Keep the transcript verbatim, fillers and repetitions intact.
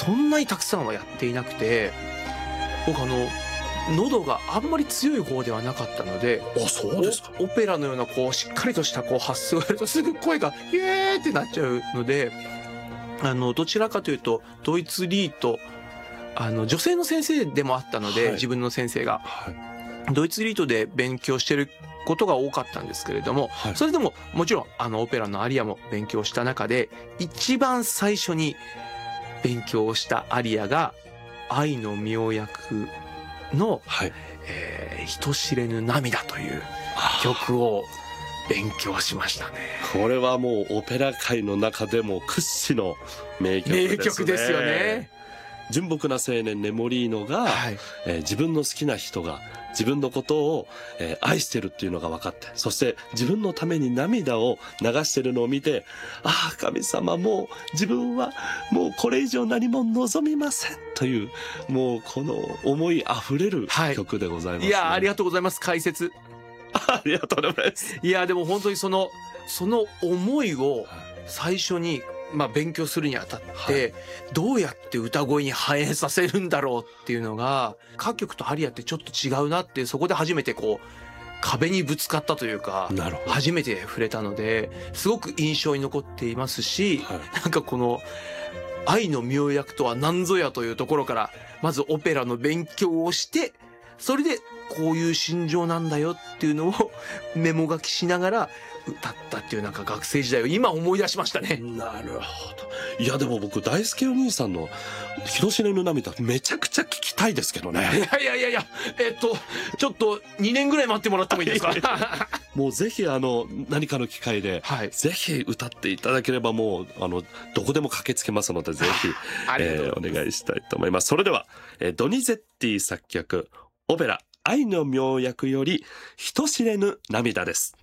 そんなにたくさんはやっていなくて、僕あの喉があんまり強い方ではなかったので、 あ、そうですか。 オペラのようなこうしっかりとしたこう発声をやるとすぐ声がヒエーってなっちゃうので、あのどちらかというとドイツリート、あの女性の先生でもあったので、 はい、 自分の先生が、 はい、 ドイツリートで勉強してることが多かったんですけれども、はい、それでももちろんあのオペラのアリアも勉強した中で、一番最初に勉強したアリアが愛の妙薬の、はい、えー、人知れぬ涙という曲を勉強しましたね。 これはもうオペラ界の中でも屈指の名曲ですね。 名曲ですよね。 純朴な青年ネモリーノが、はい、えー、自分の好きな人が自分のことを、えー、愛してるっていうのが分かって、そして自分のために涙を流してるのを見て、ああ神様、もう自分はもうこれ以上何も望みませんという、もうこの思いあふれる曲でございますね。 はい、いやありがとうございます。解説ありがとうございます。 いやでも本当にそのその思いを最初に、まあ、勉強するにあたって、はい、どうやって歌声に反映させるんだろうっていうのが、歌曲とアリアってちょっと違うなって、そこで初めてこう壁にぶつかったというか、初めて触れたので、すごく印象に残っていますし、はい、なんかこの愛の妙薬とは何ぞやというところから、まずオペラの勉強をして、それでこういう心情なんだよっていうのをメモ書きしながら歌ったっていう、なんか学生時代を今思い出しましたね。 なるほど。いやでも僕大輔お兄さんの人知れぬ涙めちゃくちゃ聞きたいですけどね。 いやいやいやいや、えっとちょっとにねんぐらい待ってもらってもいいですか。 もうぜひあの何かの機会で、はい、ぜひ歌っていただければ、もうあのどこでも駆けつけますので、ぜひ、えー、お願いしたいと思います。それでは、えー、ドニゼッティ作曲オペラ愛の妙薬より人知れぬ涙です。